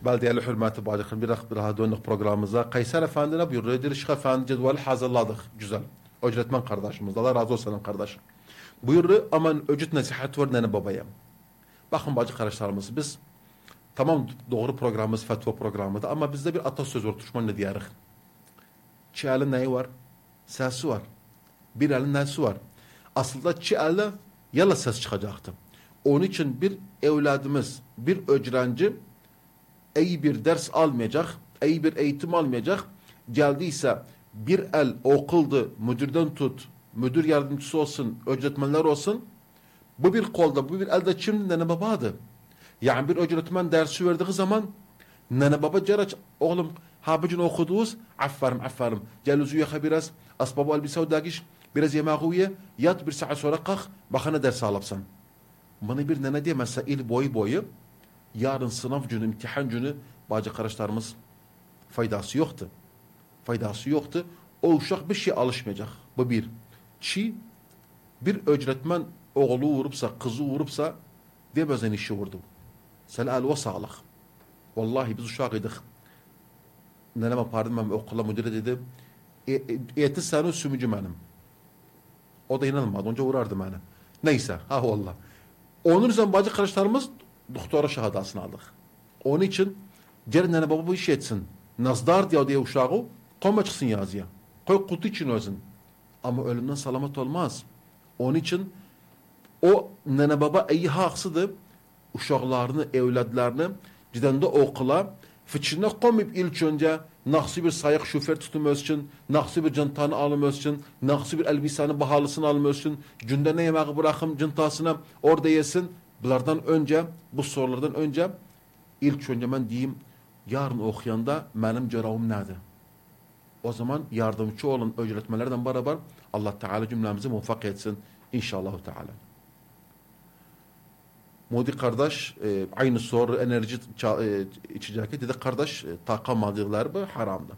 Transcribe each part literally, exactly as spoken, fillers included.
Belediye'li hürmeti bacıkın bir daha döndük programımıza. Kayseri Efendi ne buyuruyor? Dirişik Efendi cedveli hazırladık. Güzel. Öcretmen kardeşimiz. Allah razı olsun kardeşim. Buyuruyor aman öcüt nasihat ver nene babaya. Bakın bacı kardeşlerimiz biz tamam doğru programımız fetva programıdır ama bizde bir atasöz var. Tuşman ne diyarıq? Çi elin neyi var? Sesi var. Bir elin nesi var? Aslında çi elle yala ses çıkacaktı. Onun için bir evladımız, bir öğrenci iyi bir ders almayacak, iyi bir eğitim almayacak. Geldiyse bir el okuldu, müdürden tut, müdür yardımcısı olsun, öğretmenler olsun. Bu bir kolda, bu bir elde şimdi nene babadı. Yani bir öğretmen dersi verdiği zaman nene baba ceraç oğlum habicin okuduğuz affarım affarım. Gel uzuya biraz asbabı elbise odagiş biraz yemeği ye yat bir saat sonra kalk bakana ders alapsan. Bana bir nene diyemezse il boyu boyu yarın sınav günü, imtihan günü bacı kardeşlerimiz faydası yoktu. Faydası yoktu. O uşak bir şey alışmayacak. Bu bir. Çi bir öğretmen oğlu vurupsa, kızı vurupsa demezden işi vurdu. Selal ve sağlık. Vallahi biz uşağıydık. Neneme pardon ben okula müdüre dedi. Eti seni sümücü benim. O da inanılmadı. Onca vurardı beni. Neyse. Ha vallahi. Onun yüzden bacı kardeşlerimiz doktora şahadasını aldık. Onun için gelin nene baba bu işi etsin. Nazdar diye diye uşağı koma çıksın yazıya. Koy kutu için özün. Ama ölümden salamet olmaz. Onun için o nene baba iyi haksıdır. Uşaklarını, evladlarını gidende okula fıçına koymayıp ilk önce naksı bir sayık şoför tutulması için, naksı bir cıntanı alması için, naksı bir elbisenin bahalısını alması için, günde ne yemeği bırakım cıntasına orada yesin. Bunlardan önce, bu sorulardan önce ilk önce ben diyeyim yarın okuyanda benim cevabım nedir? O zaman yardımcı olun öğretmenlerden beraber Allah Teala cümlemizi muvaffak etsin inşallah Teala. Mudi kardeş e, aynı soru enerji e, içecek dedi kardeş e, takam maddeleri bu haramdı.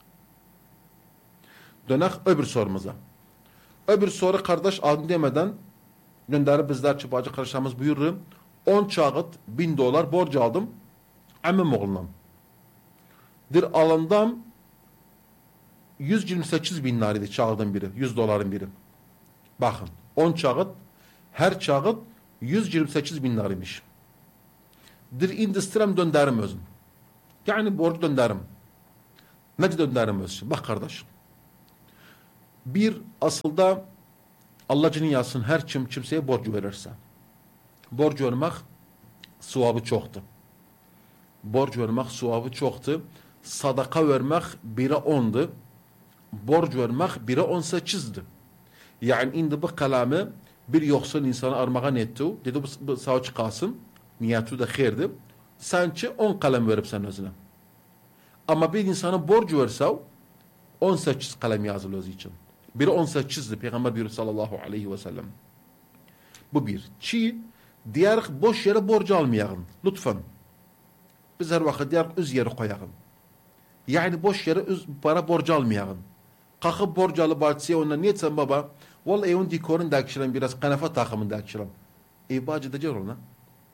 Dönek öbür sorumuza. Öbür soru kardeş adını demeden gönderip bizler çıbacı kardeşlerimiz buyuruyor. on çağıt bin dolar borç aldım. Emmim oğlundan. Bir alandan yüz yirmi sekiz bin nariydi çağıdın biri. yüz doların biri. Bakın on çağıt her çağıt yüz yirmi sekiz bin nariymiş. Bir indüstrem dönderim özüm. Yani borç dönderim. Nece dönderim özüm? Bak kardeş. Bir asılda Allah cini yazsın her kim kimseye borcu verirse. Borç vermek suabı çoktu. Borç vermek suabı çoktu. Sadaka vermek bire ondu. Borç vermek bire on sekizdi. Yani indi bu kalamı bir yoksul insanı armağan etti. Dedi bu sağ çıkasın. Niyeti de hayırdı. Sanki on kalem verip sen özüne. Ama bir insana borcu verse on sekiz kalem yazılı özü için. Biri on sekizdi. Peygamber buyuruyor sallallahu aleyhi ve sellem. Bu bir. Çi, diğer boş yere borcu almayalım. Lütfen. Biz her vakit diğer üz yere koyalım. Yani boş yere üz, para borcu almayalım. Kalkıp borcu alıp bahçeye ondan niye sen baba? Vallahi evin dikorunu da akşiram biraz kanefa takımını da akşiram. E bacı da gel ona.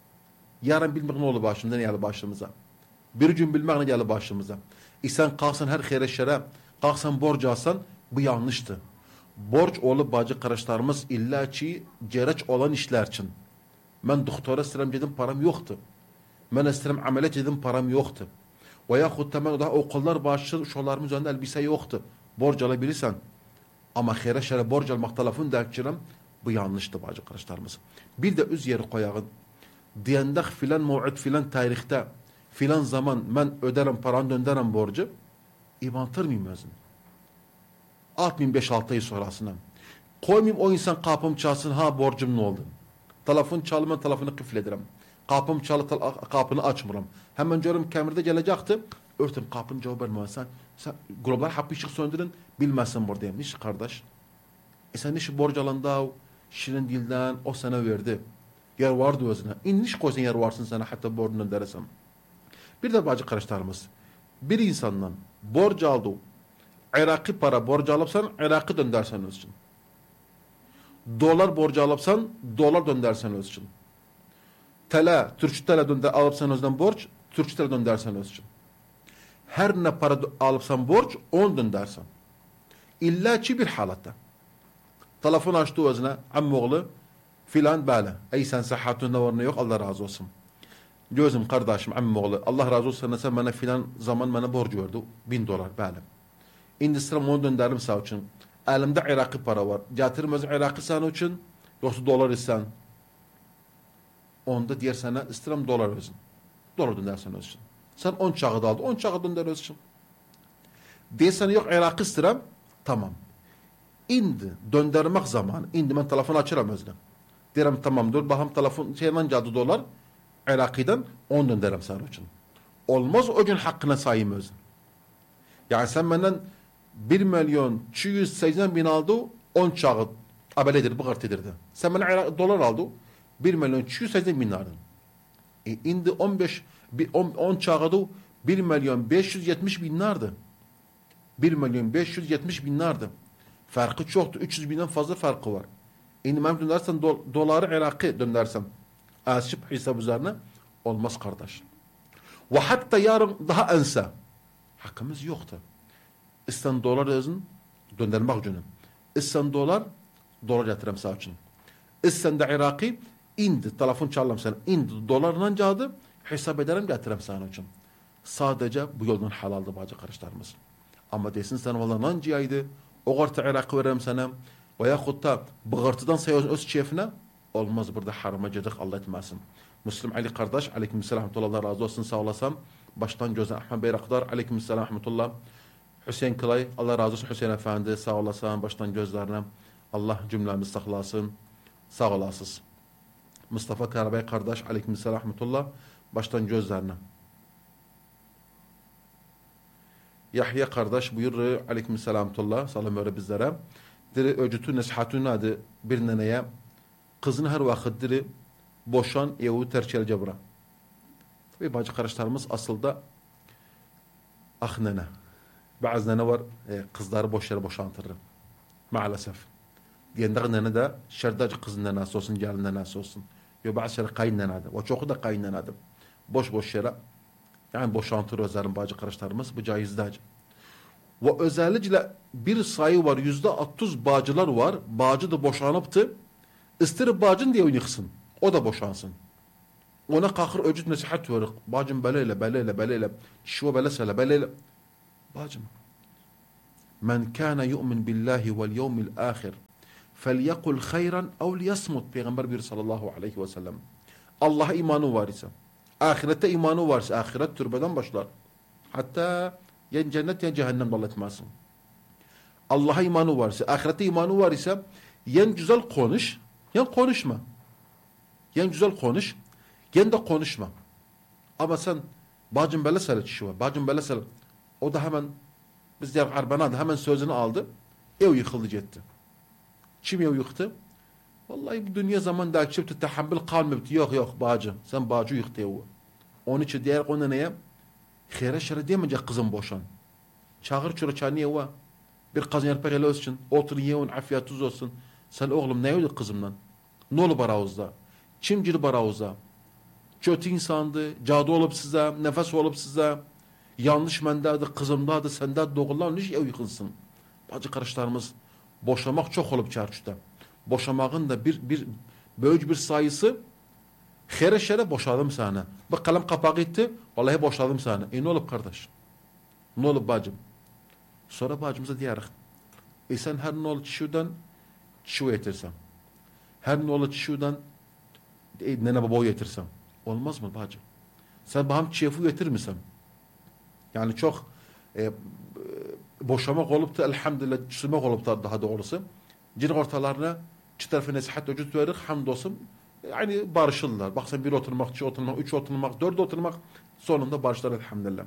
Yarın bilmek ne olur başımıza ne geldi başımıza. Bir gün bilmek ne geldi başımıza. E sen kalksan her hayre şere, kalksan borç alsan bu yanlıştı. Borç olup bacı kardeşlerimiz illa ki gereç olan işler için. Ben doktora istirem dedim param yoktu. Ben istirem ameliyat dedim param yoktu. Veyahut da daha okullar başladı şolarımın üzerinde elbise yoktu. Borç alabilirsen. Ama hayre şere borç almak tarafını da bu yanlıştı bacı kardeşlerimiz. Bir de üz yeri koyağın. Diyendak filan mev'ud filan tarihte filan zaman ben öderim paranı döndürem borcu. İbantır mıyım özüm? Atmayayım beş altı ay sonrasına. Koymayayım o insan kapım çalsın ha borcum ne oldu? Telefon çalma telefonu kıfledirim. Kapım çalı kapını açmıram. Hemen diyorum kemirde gelecekti. Örtüm kapını cevap vermezsen. Sen global hapı ışık söndürün bilmezsen buradayım. Niş kardeş? E sen niş borç alanda şirin dilden o sana verdi. Yer vardı özüne. İnniş koysan yer varsın sana hatta borcundan deresem. Bir de bacı kardeşlerimiz. Bir insandan borç aldı. Iraki para borcu alırsan Irak'ı döndersen öz için. Dolar borcu alırsan dolar döndersen öz için. Tele, Türkçü tele dönder alırsan özden borç Türkçe lira döndersen öz için. Her ne para alıpsan borç on döndersen. İlla ki bir halatta. Telefon açtı özüne ammoğlu filan böyle. Ey sen sıhhatında var ne yok Allah razı olsun. Gözüm kardeşim ammoğlu Allah razı olsun sen bana filan zaman bana borcu verdi. Bin dolar böyle. İndi sıra onu dönderim sağ için. Elimde Irak'ı para var. Getirmez Irak'ı sen için. Yoksa dolar isen. Onda diğer sana istedim dolar özün. Dolar döndersen öz için. Sen on çağı da aldı. On çağı dönder öz için. Deysen yok Irak'ı istedim. Tamam. İndi döndürmek zamanı. İndi ben telefonu açıram özüne. Derim tamam dur. Baham telefon şeyden cadı dolar. Irak'ıdan on döndürem sen için. Olmaz o gün hakkına sayayım özün. Yani sen benden bir milyon iki yüz seksen bin aldı. on çağı abeledir, bu kartıdır. Sen bana dolar aldı. bir milyon iki yüz seksen bin aldın. E indi on beş on çağıdı bir milyon beş yüz yetmiş bin nardı. bir milyon beş yüz yetmiş bin nardı. Farkı çoktu. üç yüz binden fazla farkı var. İndi ben dönersen do, doları Irak'ı dönersen asıp hesap üzerine olmaz kardeş. Ve hatta yarın daha ense hakkımız yoktu. İsten dolar özün döndürmek için. İsten dolar dolar getirem sağ için. İsten de Irak'ı indi telefon çallam sen indi dolarla cadı hesap ederim getirem sana için. Sadece bu yoldan halaldı bacı kardeşlerimiz. Ama desin sen valla nancıyaydı o kartı Irak'ı veririm sana veyahut da bıgırtıdan sayıyorsun öz çefine olmaz burada harama cedik Allah etmesin. Müslüm Ali kardeş aleykümselam Allah razı olsun sağ olasam. Baştan gözden Ahmet Beyraktar aleykümselam rahmetullah. Hüseyin Kılay Allah razı olsun Hüseyin Efendi sağ olasam baştan gözlerine. Allah cümlemiz saklasın. Sağ olasınız. Mustafa Karabey kardeş aleykümselam rahmetullah baştan gözlerine. Yahya kardeş buyur aleykümselam rahmetullah salam öyle bizlere. Diri öcütü nesihatü adı bir neneye kızını her vakit diri boşan evi terçel cebra. Tabi bacı kardeşlerimiz aslında ah nene. Bazı nene var e, kızları boş yere boşantırır. Maalesef. Diyenler nene de şerdacı kızın nenesi olsun, gelin nenesi olsun. Yo bazı şeyler kayın nenedi. O çoğu da kayın nenedi. Boş boş yere yani boşantır özlerin bacı kardeşlerimiz bu caizdir. Ve özellikle bir sayı var yüzde otuz bacılar var. Bacı da boşanıptı. İstirip bacın diye yıksın. O da boşansın. Ona kalkır öcüt nasihat verir. Bacım beleyle beleyle beleyle. Şiva belesele beleyle. Bacım. Men kana yu'min billahi vel yevmil ahir. فَلْيَقُلْ خَيْرًا اَوْ لِيَسْمُتْ Peygamber bir sallallahu aleyhi ve sellem. Allah'a imanı var ise, ahirette imanı varsa, ahiret türbeden başlar. Hatta yen cennet yen cehennem dal etmezsin. Allah'a imanı varsa, ahirette imanı var ise, yen güzel konuş, yen konuşma. Yen güzel konuş, yen de konuşma. Ama sen, bacım böyle söyle kişi var, bacım böyle söyle. O da hemen, biz diğer arbana da hemen sözünü aldı, ev yıkıldı gitti. Kim ev yıktı? Vallahi bu dünya zaman da çıktı tahammül kalmadı. Yok yok bacı. Sen bacı yıktı evi. Onun için diğer konu neye? Khire şere demeyecek kızım boşan. Çağır çürü çani evi. Bir kazın yerpek ele olsun. Otur yevun afiyet tuz olsun. Sen oğlum ne yedin kızımdan? Ne olur baravuzda? Kim gir baravuzda? Kötü insandı. Cadı olup size. Nefes olup size. Yanlış mendadı. Kızımdadı. Sende doğulan iş ev yıkılsın. Bacı kardeşlerimiz boşamak çok olup çarşıda. Boşamağın da bir bir böyük bir sayısı xere şere boşadım sana. Bak kalem kapağı gitti. Vallahi boşadım sana. E ne olup kardeş? Ne olup bacım? Sonra bacımıza diyerek e sen her ne olup çişudan çişu yetirsen. Her ne olup çişudan e, nene baba yetirsen. Olmaz mı bacım? Sen baham çiyefu yetir misin? Yani çok e, boşamak olup da elhamdülillah çizmek olup da daha doğrusu cin ortalarına çi tarafı nasihat vücut verir hamdolsun yani barışırlar. Bak sen bir oturmak, iki oturmak, üç oturmak, dört oturmak sonunda barışlar elhamdülillah.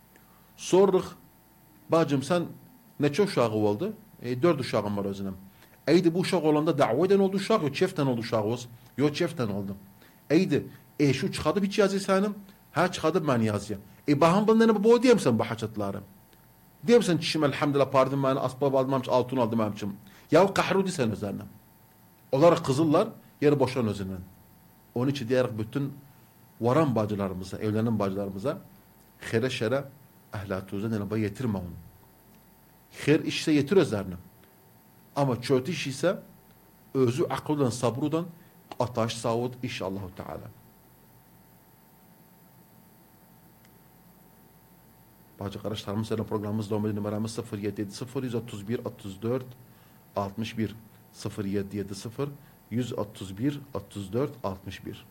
Sorduk bacım sen ne çok uşağı oldu? E, dört uşağım var özünem. Eydi bu uşak olanda davayden oldu uşak yok çeften oldu uşak olsun. Yok çeften oldu. Eydi e şu çıkadı bir yazı senim. Ha çıkadı ben yazıya. E baham bundan bu diyeyim sen bu haçatları. Diyeyim sen çişim elhamdülillah pardon ben asbab aldım altın aldım amcım. Ya kahrudi sen üzerine. Onlar kızıllar yeri boşan özünden. Onun için diğer bütün varan bacılarımıza, evlenen bacılarımıza xere şere ehlatuzdan elbette yetirme onu. Xer işse yetir özlerini. Ama kötü iş ise özü akıldan, sabrudan ataş savut inşallah Teala. Bacı kardeşlerimiz senin programımız devam ediyor. Numaramız sıfır yedi yedi sıfır yüz otuz bir otuz dört altmış bir sıfır yedi yedi sıfır yüz otuz bir otuz dört altmış bir.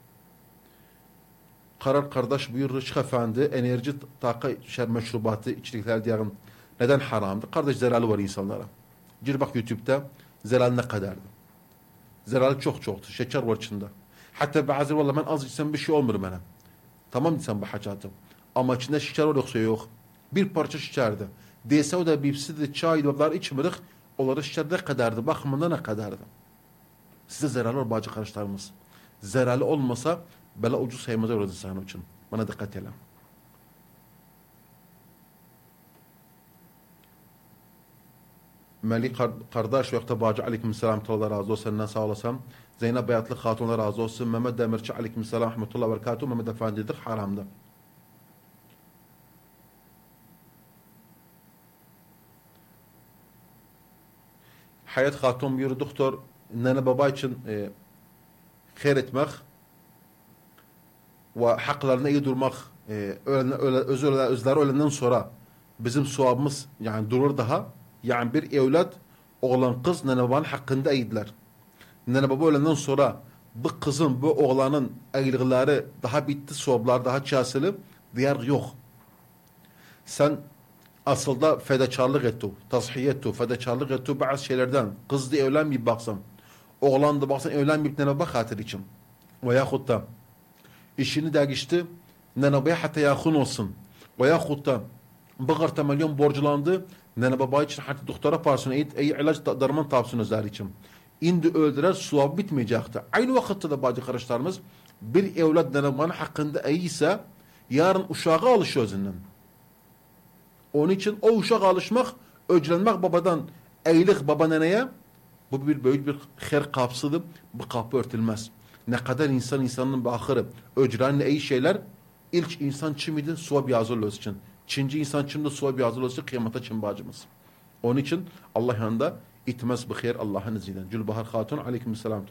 Karar kardeş buyurur Şeyh Efendi, enerji takı şer meşrubatı içlikler diyelim neden haramdı? Kardeş zararı var insanlara. Gir bak YouTube'da zarar ne kadardı? Zararı çok çoktu. Şeker var içinde. Hatta bazı vallahi ben az içsem bir şey olmuyor bana. Tamam desem bu hacatım. Ama içinde şeker var yoksa yok. Bir parça şekerdi. Dese o da bipsi de çay da içmirik. Onları şeker ne kadardı? Bakımında ne kadardı? Size zararlı var bacı kardeşlerimiz. Zararlı olmasa böyle ucuz saymaz olur insan için. Bana dikkat edin. Melik kardeş yokta bacı aleykümselam Allah razı olsun senden sağ olasam. Zeynep Bayatlı Hatun'a razı olsun. Mehmet Demirci aleykümselam rahmetullah berekatuhu. Mehmet Efendi'dir haramda. Hayat Hatun bir doktor nene baba için e, hayır etmek ve haklarına iyi durmak e, ölen, öle, öz, öle, özleri ölenden sonra bizim suabımız yani durur daha yani bir evlat oğlan kız nene babanın hakkında iyidiler. Nene baba ölenden sonra bu kızın bu oğlanın evlilikleri daha bitti suablar daha çasılı diğer yok. Sen aslında fedakarlık etti, tasfiye etti, fedakarlık etti bazı şeylerden. Kızdı evlenmeyip baksam, oğlan da baksan evlenmeyip nene bak hatır için. Veyahut da işini değişti, nene babaya hatta yakın olsun. Veyahut da bağırta milyon borculandı, nene baba için hatta doktora parsın, iyi, iyi ilaç darman tapsın özel için. İndi öldürer, suab bitmeyecekti. Aynı vakitte de bazı kardeşlerimiz bir evlat nene babanın hakkında iyiyse yarın uşağı alışıyor özünden. Onun için o uşak alışmak, öclenmek babadan, eylik baba neneye, bu bir büyük bir her kapsıdır, bu kapı örtülmez. Ne kadar insan insanın bakırı, öcrenle iyi şeyler, ilk insan çimidi suab yazılı için. Çinci insan çimde suab yazılı için, kıyamata çim bacımız. Onun için Allah yanında itmez bu hayır Allah'ın izniyle. Gülbahar Hatun, aleykümselam.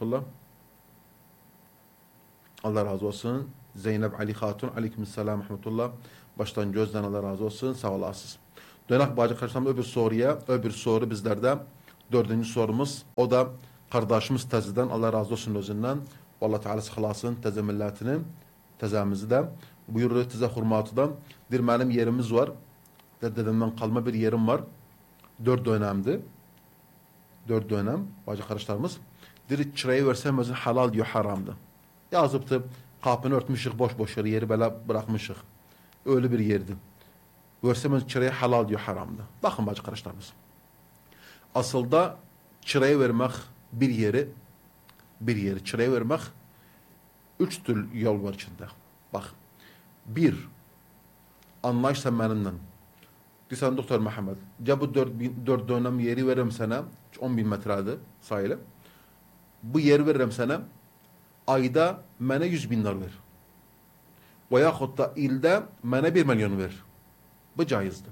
Allah razı olsun. Zeynep Ali Hatun, aleykümselam rahmetullah. Baştan gözden Allah razı olsun. Sağ olasınız. Dönek bacı kardeşlerim öbür soruya, öbür soru bizlerde dördüncü sorumuz. O da kardeşimiz teziden Allah razı olsun özünden. Allah Teala sıhlasın teze milletini, tezemizi de buyurur teze hurmatıdan. Bir benim yerimiz var. Dedemden kalma bir yerim var. Dört dönemdi. Dört dönem bacı kardeşlerimiz. Diri çırayı versem özün halal diyor haramdı. Yazıptı. Kapını örtmüşük boş boş yeri böyle bırakmışık. Öyle bir yerdi. Versem çıraya halal diyor haramdı. Bakın bacı kardeşlerimiz. Aslında çıraya vermek bir yeri bir yeri çıraya vermek üç tür yol var içinde. Bak. Bir anlayışsa benimle. Diyorsan Doktor Muhammed ya bu dört, bin, dört dönem yeri veririm sana on bin metrede sahile. Bu yeri veririm sana ayda bana yüz bin dolar ver. Veyahut da ilde bana bir milyon ver. Bu caizdi.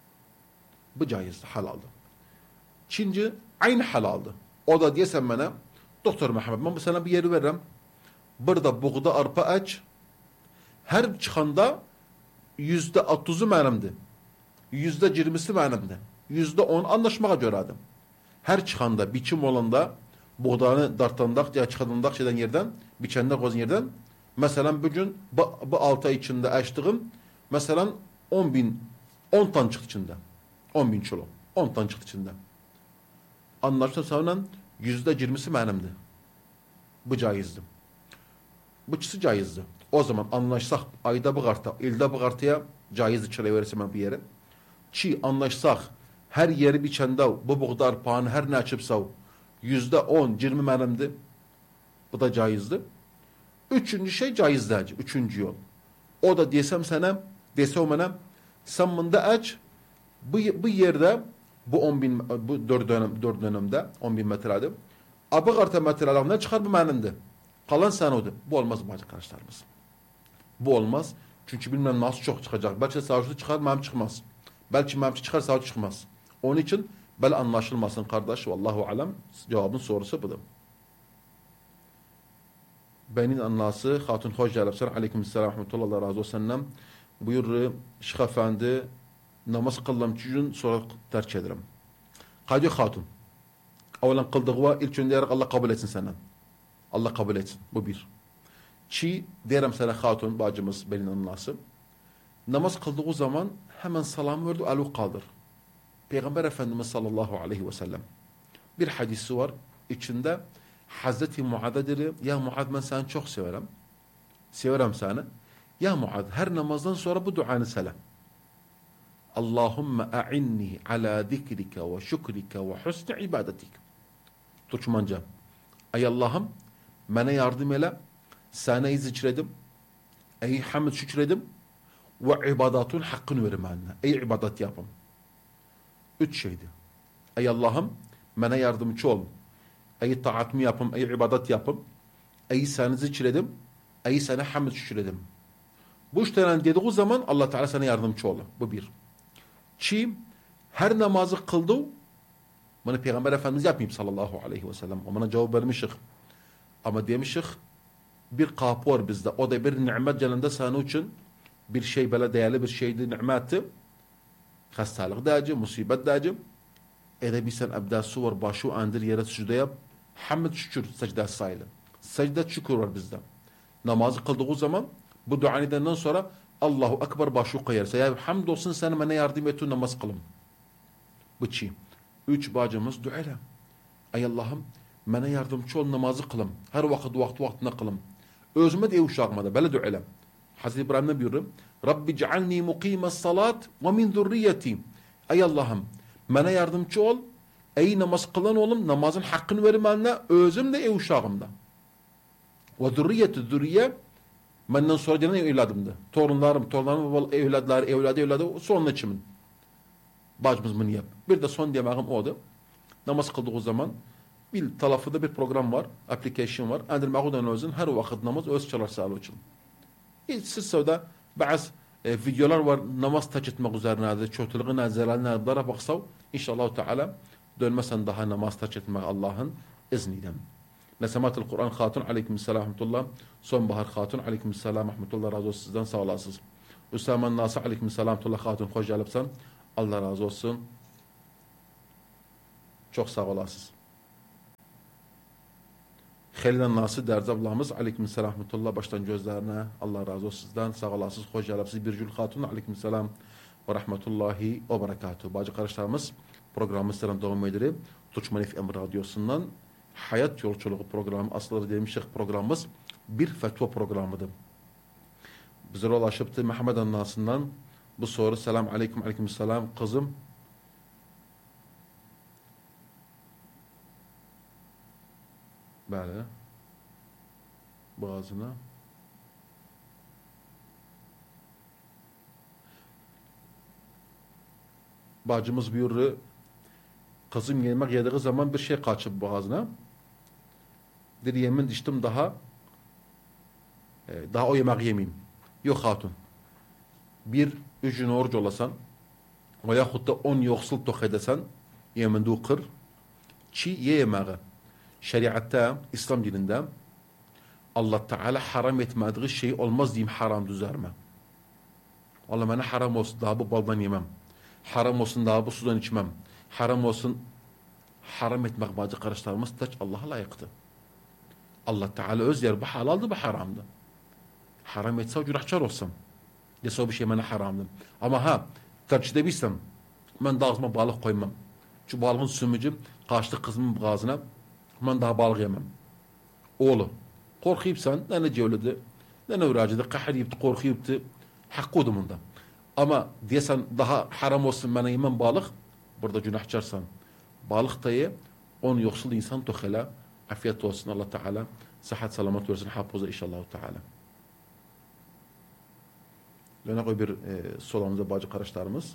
Bu caizdi, halaldı. Çinci aynı halaldı. O da diyesen bana Doktor Muhammed ben bu sana bir yeri veririm. Burada buğda arpa aç. Her çıkanda yüzde otuzu benimdi. Yüzde yirmisi benimdi. Yüzde on anlaşmaya göreydim. Her çıkanda biçim olanda buğdanı dartandak ya çıkandak şeyden yerden biçende kozun yerden mesela bugün bu, bu altı ay içinde açtığım mesela on bin on ton çıktı içinde. on bin kilo. on ton çıktı içinde. Anlaştık sonra yüzde yirmisi benimdi. Bu caizdi. Bu ikisi caizdi. O zaman anlaşsak ayda bu karta, ilde bu kartıya caizdi çile verirse ben bir yere. Çi anlaşsak her yeri biçende bu buğda arpağını her ne açıpsa yüzde on, yirmi benimdi. Bu da caizdi. Üçüncü şey caizdi hacı. Üçüncü yol. O da desem sana, desem bana sen bunda aç bu, bu yerde bu on bin, bu dört dönem, dört dönemde on bin metrede abı karta metrelerinden çıkar bu benimdi. Kalan sen oldu. Bu olmaz bacı kardeşlerimiz. Bu olmaz. Çünkü bilmem nasıl çok çıkacak. Belki savcı çıkar, mem çıkmaz. Belki mem çıkar, savcı çıkmaz. Onun için böyle anlaşılmasın kardeş. Vallahu alem. Cevabın sorusu budur. Benim anlası Hatun hoş geldin. Aleykümselam rahmetullah, Allah razı olsun. Buyur Şeyh Efendi, namaz kıldığım için sonra terk ederim. Kadı Hatun. Evvelen kıldığı var, ilk önce Allah kabul etsin senden. Allah kabul etsin. Bu bir. Çi derim sana Hatun bacımız benim anlası. Namaz kıldığı zaman hemen salam verdi, alu kaldır. Peygamber Efendimiz sallallahu aleyhi ve sellem bir hadisi var. İçinde Hazreti Muad'a dedi, ya Muad ben seni çok severim. Severim seni. Ya Muad her namazdan sonra bu duanı söyle. Allahümme a'inni ala zikrike ve şükrike ve husni ibadetik. Türkmenca. Ey Allah'ım bana yardım eyle. Sana zikredim. Ey hamd şükredim. Ve ibadatun hakkını verim anne. Ey ibadat yapım. Üç şeydi. Ey Allah'ım bana yardımcı ol. Ey taatımı yapım. Ey ibadat yapım. Ey sana zikredim. Ey sana hamd şükredim. Bu üç tane dediği zaman Allah Teala sana yardımcı olur. Bu bir. Çi her namazı kıldı. Bunu Peygamber Efendimiz yapmayıp sallallahu aleyhi ve sellem. O bana cevap vermişik. Ama demişik bir kapı var bizde. O da bir nimet canında sana için bir şey böyle değerli bir şeydi, nimeti. Hastalık dağcı, musibet dağcı. Eğer bir sen abdası var, başı andır yere secde yap. Hamd şükür secde sayılı. Secde şükür var bizde. Namazı kıldığı zaman bu duanı edenden sonra Allahu Ekber başı koyarsa. Ya hamdolsun sana bana yardım et namaz kılım. Bu çi. Üç bacımız duayla. Ey Allah'ım bana yardımcı ol namazı kılım. Her vakit vakti vaktine kılım. Özüme de uşağıma da böyle duayla. Hazreti İbrahim'e buyuruyor. Rabbi cealni mukimes salat ve min zurriyeti. Ey Allah'ım bana yardımcı ol. Ey namaz kılan oğlum namazın hakkını verim eline özüm de ey uşağımda. Ve zurriyeti zürriye benden sonra gelen evladımdı. Torunlarım, torunlarım, evladlar, evladı, evladı sonun içimin. Bacımız bunu yap. Bir de son diyemağım oldu. Namaz kıldığı zaman bir tarafında bir program var, application var. Endirmeğudan özün her vakit namaz öz çalar sağlığı için. Siz sevda bazı e, videolar var namaz taç etmek üzerine, çoğutluğun azeraline dara baksav inşallah Teala dönmesen daha namaz taç etmek Allah'ın izniyle. Nesematul Kur'an Hatun aleykümselam rahmetullah. Sonbahar Hatun aleykümselam rahmetullah razı olsun sizden sağ olasınız. Üsaman Nasi aleykümselam rahmetullah Hatun hoş geldin. Allah razı olsun. Çok sağ olasınız. Helilen Nasi Derzi ablamız aleykümselam rahmetullah baştan gözlerine Allah razı olsun sizden sağ olasınız. Hoş geldiniz. Bircül Hatun aleykümselam ve rahmetullahi ve berekatuhu. Bacı kardeşlerimiz programı sizden devam ediyor. Türkmen F M radyosundan Hayat Yolculuğu programı asları demiştik programımız bir fetva programıdır. Bize ulaşıptı Mehmet Annası'ndan bu soru selam aleyküm aleyküm selam kızım böyle boğazına bacımız buyurdu kızım yemek yediği zaman bir şey kaçıp boğazına dedi yemin içtim daha daha o yemek yemeyeyim. Yok hatun. Bir ücün oruç olasan veyahut da on yoksul tok edesen yemin kır çi ye yemeği. Şeriatta, İslam dininde Allah Teala haram etmediği şey olmaz diyeyim haram düzerme. Allah bana haram olsun daha bu baldan yemem. Haram olsun daha bu sudan içmem. Haram olsun haram etmek bazı kardeşlerimiz taç Allah'a layıktı. Allah Teala öz yer bu halaldı bu haramdı. Haram etse günahkar olsam. Dese o bir şey bana haramdı. Ama ha tercih bilsem ben de ağzıma balık koymam. Şu balığın sümücü kaçtı kızımın ağzına ben daha balık yemem. Oğlu korkuyupsan ne cevledi ne uğracıdı kahredipti korkuyuptu hakkı odumunda. Ama diyesen daha haram olsun bana yemem balık burada günahkarsan balık da ye on yoksul insan tohela afiyet olsun Allah Teala sıhhat selamet versin hafıza inşallah Teala. Yine koy bir e, solamıza bacı kardeşlerimiz.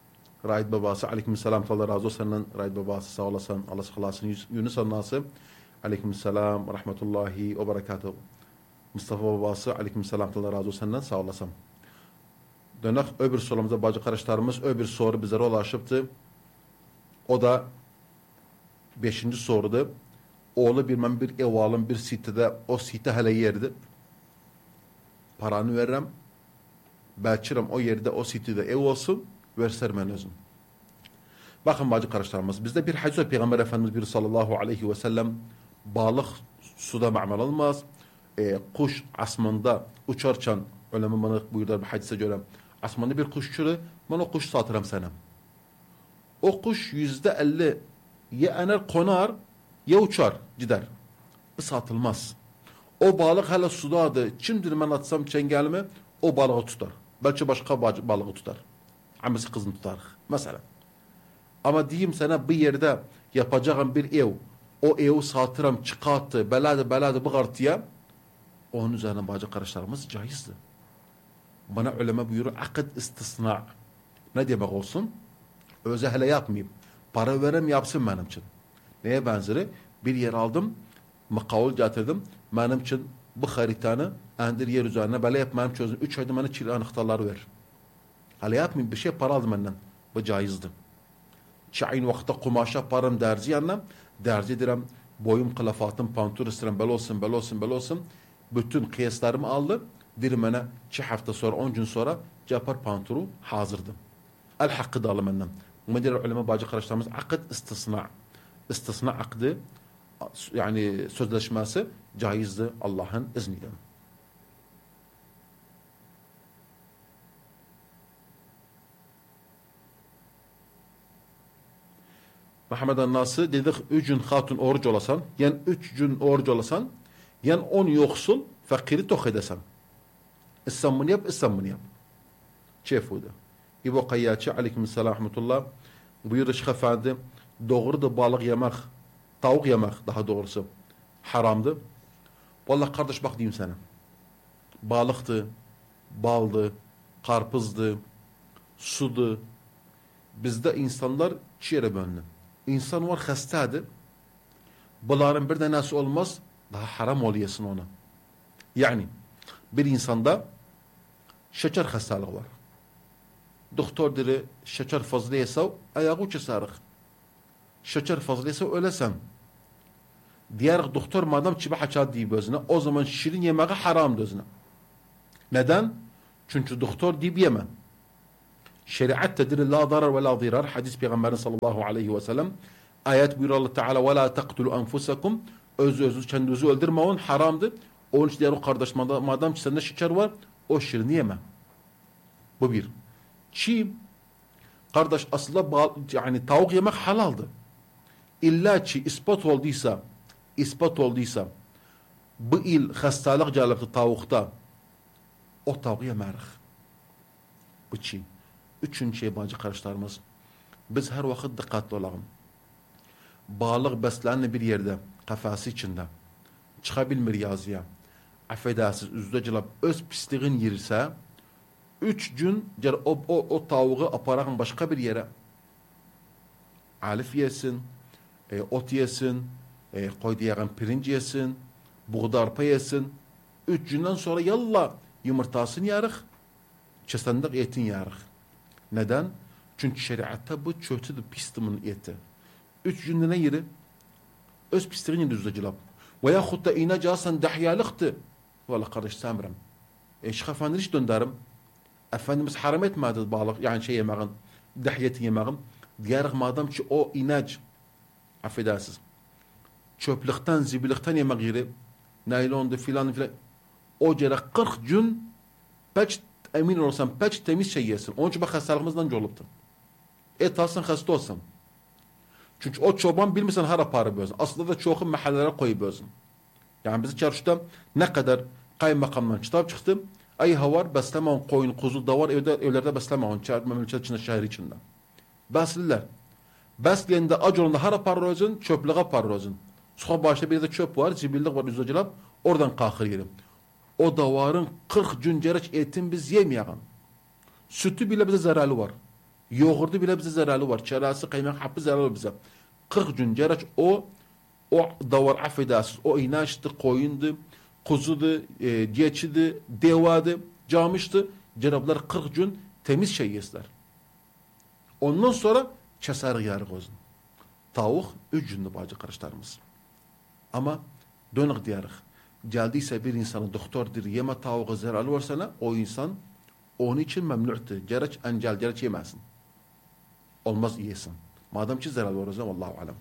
Raid babası aleykümselam Allah razı olsun. Raid babası sağ olasın. Allah sıkılasın. Yunus Annası Aleykümselam ve rahmetullahi ve berekatuhu. Mustafa babası aleykümselam. Allah razı olsun senden sağ olasın. Dönek öbür sorumuza bacı kardeşlerimiz öbür soru bizlere ulaşıptı. O da beşinci sorudu. Oğlu bilmem bir ev alın bir sitede o site hele yerdi. Paranı veririm. Belçirim o yerde o sitede ev olsun. Verser ben özüm. Bakın bacı kardeşlerimiz bizde bir hadis Peygamber Efendimiz bir sallallahu aleyhi ve sellem balık suda ma'mel olmaz. E, kuş asmanda uçarken ölemi bana buyurdu bir hadise göre asmanda bir kuş uçurur ben o kuş satırım sana. O kuş yüzde elli ya ener konar ya uçar gider. Bu satılmaz. O balık hala sudadır. Şimdi ben atsam çengelimi o balığı tutar. Belki başka balığı tutar. Amesi kızını tutar. Mesela. Ama diyeyim sana bir yerde yapacağım bir ev. O evi satıram çıkarttı. Beladı beladı bıkartıya. Onun üzerine bacı kardeşlerimiz caizdir. Bana ulema buyuruyor akit istisna. Ne demek olsun? Öze hele yapmayayım. Para verem yapsın benim için. Neye benzeri? Bir yer aldım. Makavul getirdim. Benim için bu haritanı endir yer üzerine böyle yapmayayım çözüm. Üç ayda bana çile anahtarları ver. Hele yapmayayım bir şey para aldım benden. Bu caizdir. Çayin vakitte kumaşa param derzi yanına. Derzi direm boyum kılafatım pantur isterim bel olsun bel olsun bel olsun. Bütün kıyaslarımı aldı. Dirmene iki hafta sonra on gün sonra capar panturu hazırdım. El hakkı da alım benden. Müdür ulema bacı kardeşlerimiz akit istisna. İstisna akdı yani sözleşmesi caizdi Allah'ın izniyle. Muhammed Annası dedik üç gün hatun oruç olasan, yani üç gün oruç olasan, yani on yoksul fakiri tok edesen. İslamını yap, İslamını yap. Çefuda. İbo Kayyaçı aleykümselam rahmetullah buyurdu Şeyh Efendi doğru da balık yemek, tavuk yemek daha doğrusu haramdı. Vallahi kardeş bak diyeyim sana. Balıktı, baldı, karpuzdu, sudu. Bizde insanlar çiğre bölünür. İnsan var hastadır. Bunların bir tanesi olmaz. Daha haram oluyorsun ona. Yani bir insanda şeker hastalığı var. Doktor dedi şeker fazla yese ayağı uçasarık. Şeker fazla yese ölesem. Diğer doktor madem çiba haçad deyip özüne o zaman şirin yemeği haram özüne. Neden? Çünkü doktor deyip yeme. Şeriat tedir la darar ve la zirar. Hadis Peygamberin sallallahu aleyhi ve sellem ayet buyuruyor Allah Teala ve la taqtulu enfusakum öz özü kendinizi öldürmeyin haramdır. Onun için diğer o kardeş madem ki sende şeker var o şirini yeme. Bu bir. Çiğ kardeş aslında yani tavuk yemek halaldı. İlla ki ispat olduysa ispat olduysa bu il hastalık gelipti tavukta o tavuğu yemerik. Bu çiğ. Üçüncü şey bacı kardeşlerimiz biz her vakit dikkatli olalım. Balık beslenir bir yerde kafası içinde çıkabilmir yazıya affedersiz üzdecilab öz pisliğin yerse üç gün o, o, o tavuğu aparağın başka bir yere alif yesin e, ot yesin e, koy diyeğin pirinç yesin buğda arpa yesin üç günden sonra yallah yumurtasını yarık kesendik etin yarık. Neden? Çünkü şeriatta bu kötüdür pistimin eti. Üç günde ne yeri? Öz pisliğin yeri üzdecilab. Veya hutta inac alsan dahyalıktı. Valla kardeş samirem. E, Şeyh Efendi hiç dönderim. Efendimiz haram etmedi balık yani şey yemeğin dahyeti yemeğin. Diğer madem ki o inac affedersiz çöplükten zibilikten yemek yeri naylondu filan filan o cere kırk gün peç emin olsan peç temiz şey yesin. Onun için bak hastalığımızdan yoluptu. Et alsan hasta olsan. Çünkü o çoban bilmişsen hara para bözün. Aslında da çoğu mahallelere koyup bözün. Yani bizi çarşıda ne kadar kaymakamdan kitap çıktı. Ay havar beslemeyin koyun kuzu da var evde, evlerde beslemeyin. Çağır memleket içinde şehir içinde. Besliler. Besleyende acolunda hara para bözün çöplüğe para bözün. Sonra başta bir de çöp var zibillik var üzücülap oradan kalkır yerim. O davarın kırk gün gereç etin biz yemeyelim. Sütü bile bize zararlı var. Yoğurdu bile bize zararlı var. Çerası, kaymak, hapı zararlı bize. kırk gün gereç o O davar affedersiz. O inançtı, koyundu, kuzudu, e, geçidi, devadı, camıştı. Cenablar kırk gün temiz şey yesler. Ondan sonra keser yarı kozun. Tavuk üç gündü bacı karışlarımız. Ama dönük diyarıq. Geldiyse bir insanı doktordur, yeme tavuğu zararlı varsa o insan onun için memnu'tu. Gerek engel, gerek yemesin. Olmaz yesin. Madem ki zararlı var o zaman Allahu alem.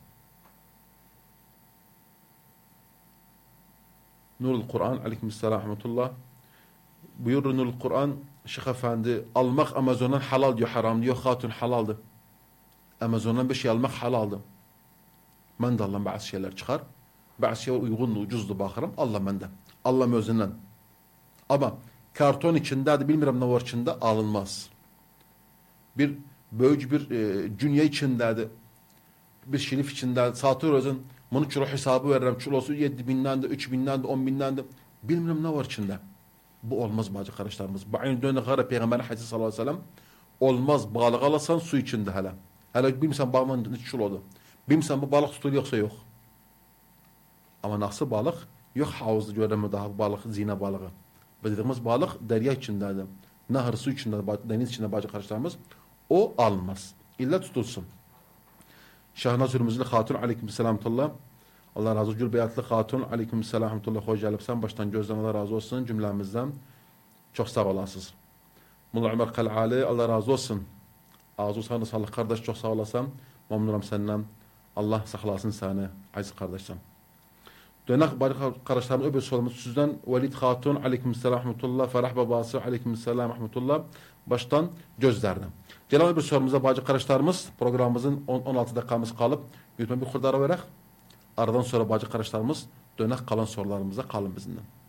Nurul Kur'an aleykümselam rahmetullah. Buyurur Nurul Kur'an Şeyh Efendi almak Amazon'dan halal diyor, haram diyor. Hatun halaldı. Amazon'dan bir şey almak halaldı. Ben de Allah'ın bazı şeyler çıkar. Bazı şeyler uygundu, ucuzdu bakarım. Allah benden. Allah özünden. Ama karton içinde de bilmiyorum ne var içinde alınmaz. Bir böyücü bir e, dünya içinde de bir şerif içinde satır özün bunu çuro hesabı veririm. Çulosu yedi binden de, üç binden de, on binden de bilmiyorum ne var içinde. Bu olmaz bacı kardeşlerimiz. Bu aynı dönem gara Peygamber Hadis sallallahu aleyhi ve sellem olmaz. Balık alasan su içinde hele. Hele bilmiyorsan bağman ne çulodu. Bilmiyorsan bu balık tutulur yoksa yok. Ama nasıl balık? Yok havuzda göreme daha balık, zina balığı. Ve dediğimiz balık derya içindeydi. Nahır su içinde, deniz içinde bacı kardeşlerimiz. O almaz. İlla tutulsun. Şahnaz Hürmüzlü Hatun aleykümselam tullah. Allah razı olsun. Beyatlı Hatun aleykümselam tullah. Hoş geldin. Baştan gözden Allah razı olsun cümlemizden. Çok sağ olasınız. Mullah Ömer Kal'ali Allah razı olsun. Ağzı sana sağlık kardeş, çok sağ olasın. Memnunum senden. Allah saklasın seni aziz kardeşim. Dönek bari kardeşlerimiz öbür sorumuz sizden Velid Hatun aleykümselam rahmetullah. Ferah babası aleykümselam rahmetullah. Baştan gözlerden. Gelen öbür sorumuza bacı kardeşlerimiz programımızın on altı dakikamız kalıp lütfen bir kurdara verek. Aradan sonra bacı kardeşlerimiz dönek kalan sorularımıza kalın bizimle.